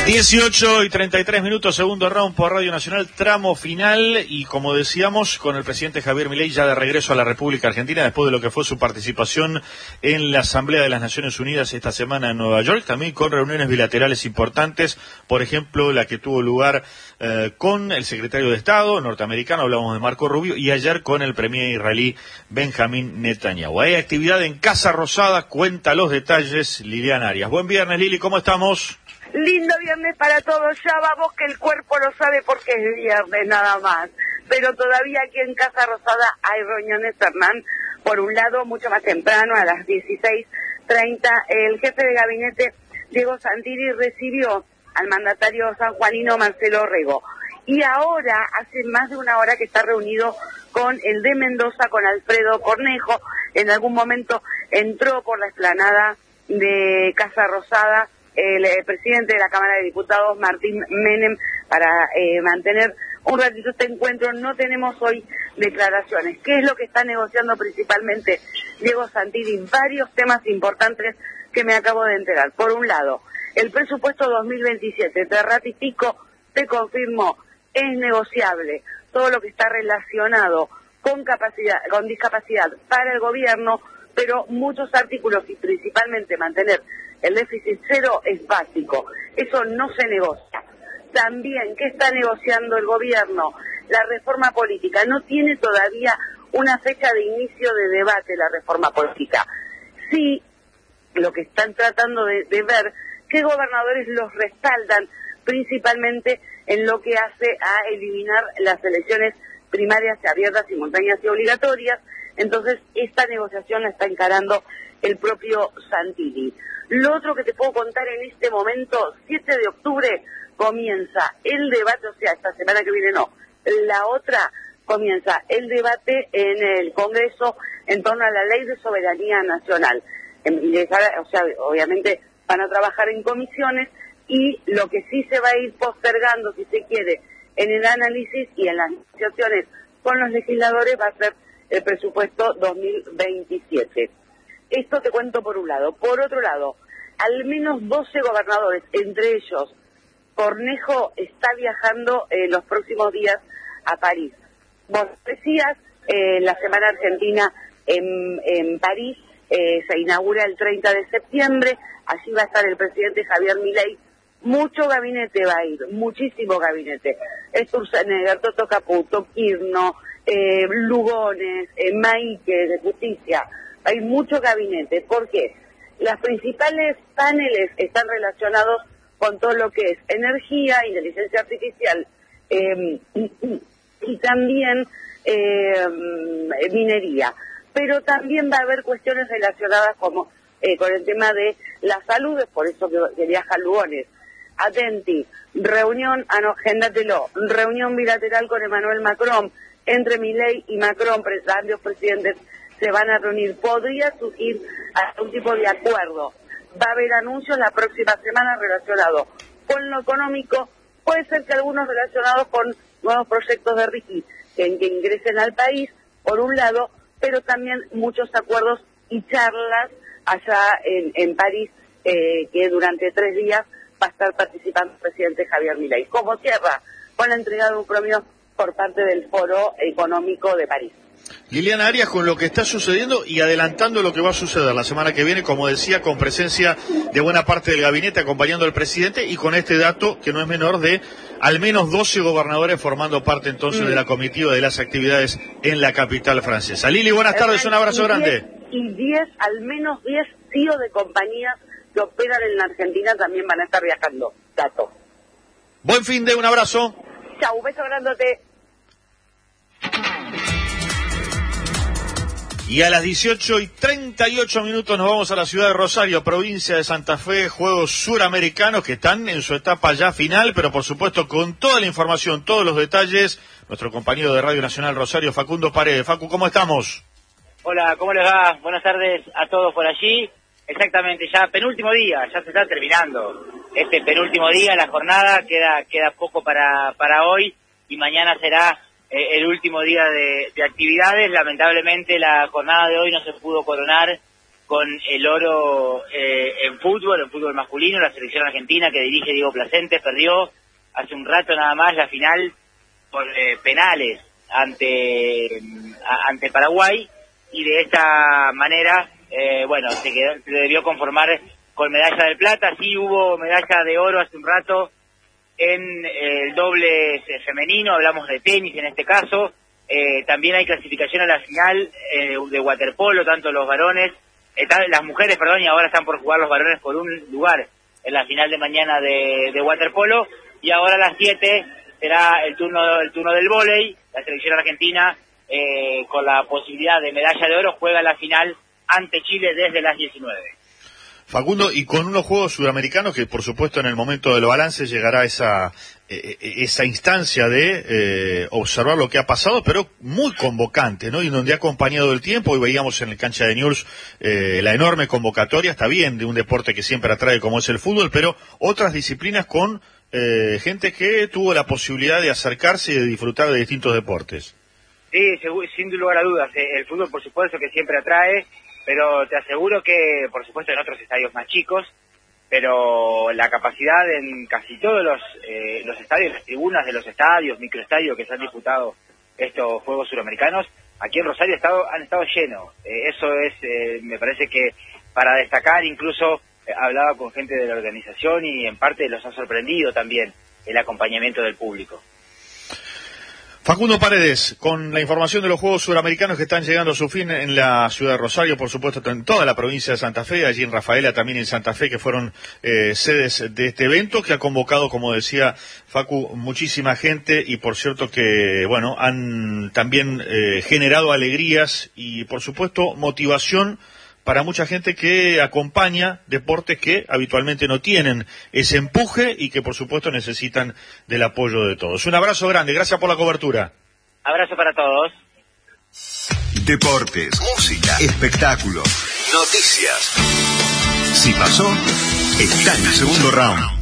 18:33, segundo round por Radio Nacional, tramo final, y como decíamos, con el presidente Javier Milei ya de regreso a la República Argentina después de lo que fue su participación en la Asamblea de las Naciones Unidas esta semana en Nueva York, también con reuniones bilaterales importantes, por ejemplo, la que tuvo lugar con el secretario de Estado norteamericano, hablamos de Marco Rubio, y ayer con el premier israelí Benjamín Netanyahu. Hay actividad en Casa Rosada, cuenta los detalles Liliana Arias. Buen viernes, Lili, ¿cómo estamos? Lindo viernes para todos, ya vamos que el cuerpo lo sabe porque es viernes nada más, pero todavía aquí en Casa Rosada hay reuniones, Hernán. Por un lado, mucho más temprano, a las 16:30, el jefe de gabinete, Diego Santilli, recibió al mandatario sanjuanino Marcelo Rego, y ahora, hace más de una hora que está reunido con el de Mendoza, con Alfredo Cornejo. En algún momento entró por la explanada de Casa Rosada el presidente de la Cámara de Diputados, Martín Menem, para mantener un ratito este encuentro. No tenemos hoy declaraciones. ¿Qué es lo que está negociando principalmente Diego Santilli? Varios temas importantes que me acabo de enterar. Por un lado, el presupuesto 2027, te ratifico, te confirmo, es negociable. Todo lo que está relacionado con discapacidad para el gobierno, pero muchos artículos y principalmente mantener el déficit cero es básico. Eso no se negocia. También, ¿qué está negociando el gobierno? La reforma política. No tiene todavía una fecha de inicio de debate la reforma política. Sí, lo que están tratando de ver, qué gobernadores los respaldan, principalmente en lo que hace a eliminar las elecciones primarias abiertas, simultáneas y obligatorias. Entonces, esta negociación la está encarando el propio Santilli. Lo otro que te puedo contar en este momento, 7 de octubre comienza el debate, o sea, esta semana que viene no, la otra comienza el debate en el Congreso en torno a la Ley de Soberanía Nacional. O sea, obviamente van a trabajar en comisiones, y lo que sí se va a ir postergando, si se quiere, en el análisis y en las negociaciones con los legisladores va a ser el presupuesto 2027. Esto te cuento por un lado. Por otro lado, al menos 12 gobernadores, entre ellos Cornejo, está viajando los próximos días a París. Vos decías, la Semana Argentina en París se inaugura el 30 de septiembre, allí va a estar el presidente Javier Milei. Mucho gabinete va a ir, muchísimo gabinete. Sturzenegger, Toto Caputo, Kirchner, Lugones, Maike de Justicia. Hay mucho gabinete. ¿Por qué? Las principales paneles están relacionados con todo lo que es energía, inteligencia artificial y también minería. Pero también va a haber cuestiones relacionadas como con el tema de la salud, es por eso que viaja Lugones. Atenti, agéndatelo, reunión bilateral con Emmanuel Macron, entre Milei y Macron, ambos presidentes se van a reunir. Podría surgir algún tipo de acuerdo. Va a haber anuncios la próxima semana relacionados con lo económico. Puede ser que algunos relacionados con nuevos proyectos de RIGI que ingresen al país, por un lado, pero también muchos acuerdos y charlas allá en París, que durante 3 días va a estar participando el presidente Javier Milei. Como cierra con la entrega de un premio por parte del Foro Económico de París. Liliana Arias, con lo que está sucediendo y adelantando lo que va a suceder la semana que viene, como decía, con presencia de buena parte del gabinete acompañando al presidente, y con este dato, que no es menor, de al menos 12 gobernadores formando parte entonces de la comitiva de las actividades en la capital francesa. Lili, buenas tardes, un abrazo grande. Y al menos 10 CEO de compañías que operan en la Argentina también van a estar viajando. Dato. Buen fin de, un abrazo. Chau, beso grandote. Y a las 18:38 nos vamos a la ciudad de Rosario, provincia de Santa Fe, Juegos Suramericanos que están en su etapa ya final, pero por supuesto con toda la información, todos los detalles, nuestro compañero de Radio Nacional Rosario, Facundo Paredes. Facu, ¿cómo estamos? Hola, ¿cómo les va? Buenas tardes a todos por allí. Exactamente, ya penúltimo día, ya se está terminando este penúltimo día, la jornada, queda poco para hoy, y mañana será el último día de actividades. Lamentablemente la jornada de hoy no se pudo coronar con el oro en fútbol masculino. La selección argentina que dirige Diego Placente perdió hace un rato nada más la final por penales ante Paraguay, y de esta manera se debió conformar con medalla de plata. Sí hubo medalla de oro hace un rato en el doble femenino, hablamos de tenis en este caso. También hay clasificación a la final de waterpolo, tanto los varones, las mujeres, y ahora están por jugar los varones por un lugar en la final de mañana de waterpolo, y ahora a las 7 será el turno del vóley. La selección argentina, con la posibilidad de medalla de oro, juega la final ante Chile desde las 19. Facundo, y con unos Juegos Sudamericanos que, por supuesto, en el momento del balance llegará esa instancia de observar lo que ha pasado, pero muy convocante, ¿no? Y donde ha acompañado el tiempo. Hoy veíamos en el cancha de News la enorme convocatoria, está bien, de un deporte que siempre atrae como es el fútbol, pero otras disciplinas con gente que tuvo la posibilidad de acercarse y de disfrutar de distintos deportes. Sí, sin lugar a dudas. El fútbol, por supuesto, que siempre atrae, pero te aseguro que, por supuesto, en otros estadios más chicos, pero la capacidad en casi todos los estadios, las tribunas de los estadios, microestadios que se han disputado estos Juegos Suramericanos, aquí en Rosario han estado llenos. Eso es, me parece que para destacar. Incluso hablaba con gente de la organización y en parte los ha sorprendido también el acompañamiento del público. Facundo Paredes, con la información de los Juegos Suramericanos que están llegando a su fin en la ciudad de Rosario, por supuesto en toda la provincia de Santa Fe, allí en Rafaela, también en Santa Fe, que fueron sedes de este evento, que ha convocado, como decía Facu, muchísima gente, y por cierto que, han también generado alegrías y, por supuesto, motivación para mucha gente que acompaña deportes que habitualmente no tienen ese empuje y que por supuesto necesitan del apoyo de todos. Un abrazo grande, gracias por la cobertura. Abrazo para todos. Deportes, música, espectáculos, noticias. Si pasó, está en el segundo round.